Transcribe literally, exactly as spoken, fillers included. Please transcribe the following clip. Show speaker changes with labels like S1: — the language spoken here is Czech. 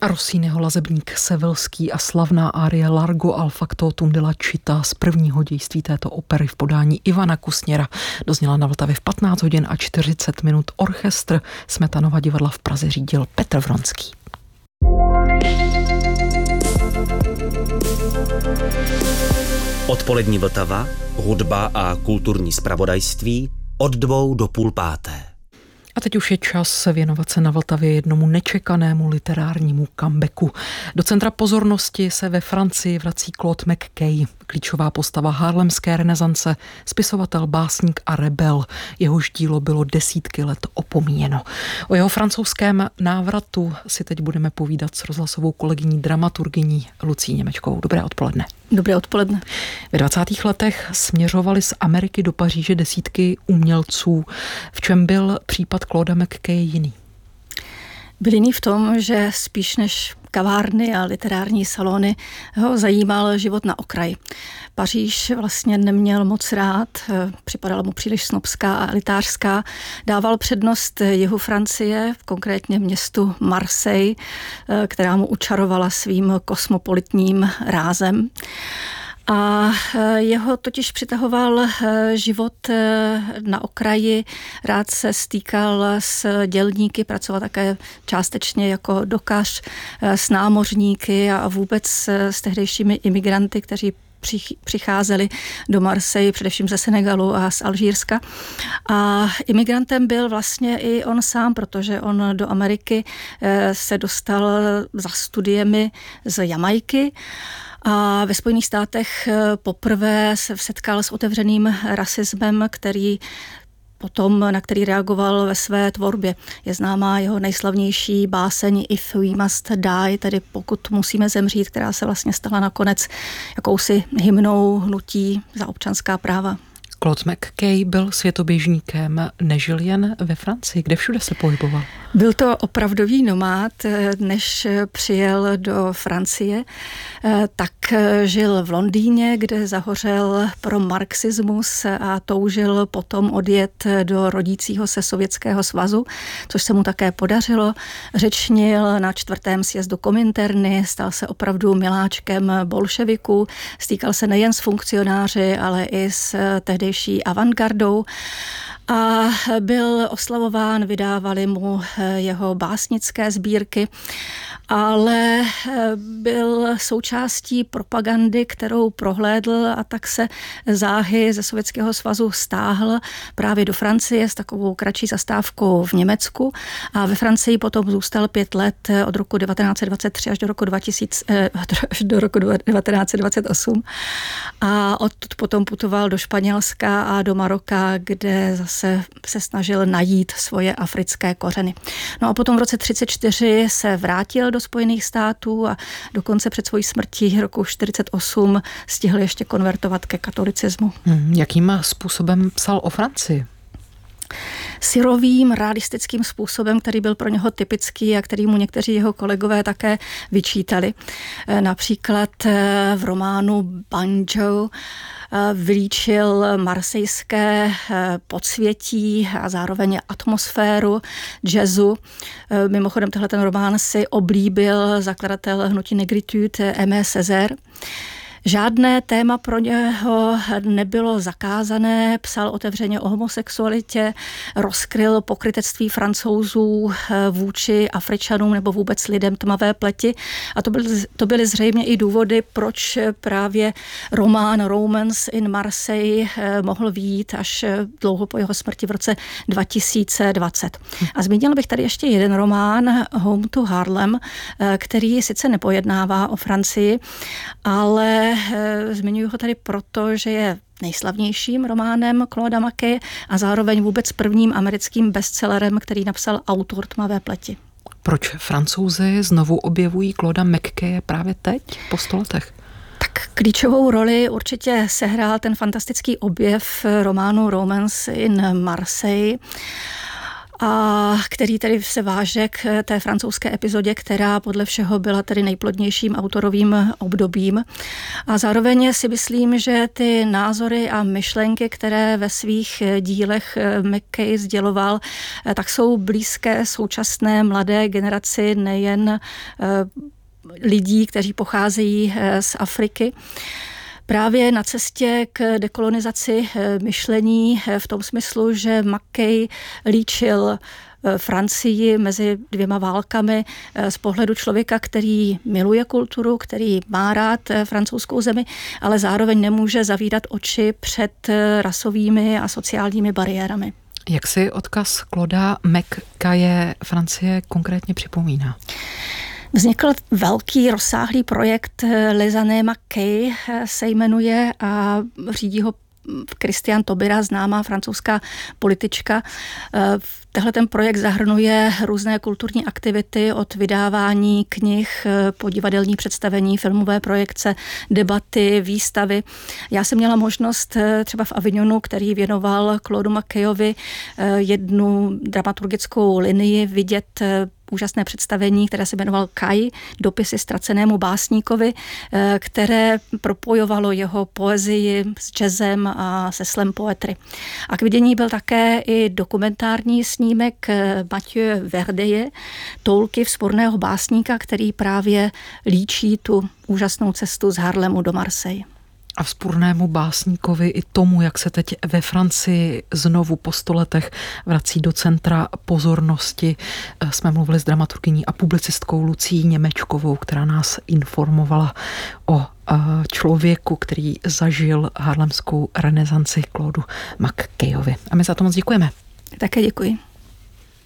S1: Rossiniho Lazebník Sevilský a slavná árie Largo al factotum della città z prvního dějství této opery v podání Ivana Kusněra dozněla na Vltavě v patnáct hodin a čtyřicet minut. Orchestr Smetanova divadla v Praze řídil Petr Vronský.
S2: Odpolední Vltava, hudba a kulturní zpravodajství od dvou do půl páté.
S1: A teď už je čas věnovat se na Vltavě jednomu nečekanému literárnímu comebacku. Do centra pozornosti se ve Francii vrací Claude McKay, klíčová postava harlemské renesance, spisovatel, básník a rebel. Jehož dílo bylo desítky let opomíjeno. O jeho francouzském návratu si teď budeme povídat s rozhlasovou kolegyní dramaturgyní Lucí Němečkovou. Dobré odpoledne.
S3: Dobré odpoledne.
S1: Ve dvacátých letech směřovali z Ameriky do Paříže desítky umělců. V čem byl případ Clauda McKaye jiný?
S3: Byl jiný v tom, že spíš než kavárny a literární salony ho zajímal život na okraji. Paříž vlastně neměl moc rád, připadala mu příliš snobská a elitářská. Dával přednost jihu Francie, konkrétně městu Marseille, která mu učarovala svým kosmopolitním rázem. A jeho totiž přitahoval život na okraji, rád se stýkal s dělníky, pracoval také částečně jako dokař, s námořníky a vůbec s tehdejšími imigranty, kteří přicházeli do Marseille, především ze Senegalu a z Alžírska. A imigrantem byl vlastně i on sám, protože on do Ameriky se dostal za studiemi z Jamajky. A ve Spojených státech poprvé se setkal s otevřeným rasismem, který potom, na který reagoval ve své tvorbě. Je známá jeho nejslavnější báseň If We Must Die, tedy Pokud musíme zemřít, která se vlastně stala nakonec jakousi hymnou hnutí za občanská práva.
S1: Claude McKay byl světoběžníkem, nežil jen ve Francii, kde všude se pohyboval.
S3: Byl to opravdový nomád, než přijel do Francie, tak žil v Londýně, kde zahořel pro marxismus a toužil potom odjet do rodícího se Sovětského svazu, což se mu také podařilo. Řečnil na čtvrtém sjezdu Kominterny, stal se opravdu miláčkem bolševiků, stýkal se nejen s funkcionáři, ale i s tehdejší avantgardou. A byl oslavován, vydávali mu jeho básnické sbírky, ale byl součástí propagandy, kterou prohlédl, a tak se záhy ze Sovětského svazu stáhl právě do Francie s takovou kratší zastávkou v Německu a ve Francii potom zůstal pět let od roku devatenáct set dvacet tři až do roku, dva tisíce, až do roku devatenáct set dvacet osm a odtud potom putoval do Španělska a do Maroka, kde zase se snažil najít svoje africké kořeny. No a potom v roce třicet čtyři se vrátil do Spojených států a dokonce před svojí smrtí roku čtyřicet osm stihl ještě konvertovat ke katolicismu.
S1: Hmm, jakým způsobem psal o Francii?
S3: Syrovým, realistickým způsobem, který byl pro něho typický a který mu někteří jeho kolegové také vyčítali. Například v románu Banjo vylíčil marsejské podsvětí a zároveň atmosféru jazzu. Mimochodem tenhle ten román si oblíbil zakladatel hnutí Negritude Aimé Césaire. Žádné téma pro něho nebylo zakázané, psal otevřeně o homosexualitě, rozkryl pokrytectví Francouzů vůči Afričanům nebo vůbec lidem tmavé pleti. A to byly, to byly zřejmě i důvody, proč právě román Romance in Marseille mohl vyjít až dlouho po jeho smrti v roce dva tisíce dvacet. A zmínil bych tady ještě jeden román, Home to Harlem, který sice nepojednává o Francii, ale zmiňuji ho tady proto, že je nejslavnějším románem Clauda McKaye a zároveň vůbec prvním americkým bestsellerem, který napsal autor Tmavé pleti.
S1: Proč Francouzi znovu objevují Clauda McKaye právě teď, po sto letech?
S3: Tak klíčovou roli určitě sehrál ten fantastický objev románu Romance in Marseille. a který tedy se váže k té francouzské epizodě, která podle všeho byla tedy nejplodnějším autorovým obdobím. A zároveň si myslím, že ty názory a myšlenky, které ve svých dílech Mackay sděloval, tak jsou blízké současné mladé generaci nejen lidí, kteří pocházejí z Afriky. Právě na cestě k dekolonizaci myšlení v tom smyslu, že Mackay líčil Francii mezi dvěma válkami z pohledu člověka, který miluje kulturu, který má rád francouzskou zemi, ale zároveň nemůže zavírat oči před rasovými a sociálními bariérami.
S1: Jak si odkaz Clauda Mackaye Francie konkrétně připomíná?
S3: Vznikl velký rozsáhlý projekt Les années Mackay se jmenuje a řídí ho Christiane Taubira, známá francouzská politička. Tehle ten projekt zahrnuje různé kulturní aktivity od vydávání knih po divadelní představení, filmové projekce, debaty, výstavy. Já jsem měla možnost třeba v Avignonu, který věnoval Claudu Mackayovi jednu dramaturgickou linii, vidět úžasné představení, které se jmenoval Kai, dopisy ztracenému básníkovi, které propojovalo jeho poezii s jazzem a se slam poetry. A k vidění byl také i dokumentární snímek Mathieu Verdeye, Toulky vzporného básníka, který právě líčí tu úžasnou cestu z Harlemu do Marseille.
S1: A vzpůrnému básníkovi i tomu, jak se teď ve Francii znovu po sto letech vrací do centra pozornosti, jsme mluvili s dramaturgyní a publicistkou Lucií Němečkovou, která nás informovala o člověku, který zažil harlemskou renesanci, Claudu Mackayovi. A my za to moc děkujeme.
S3: Také děkuji.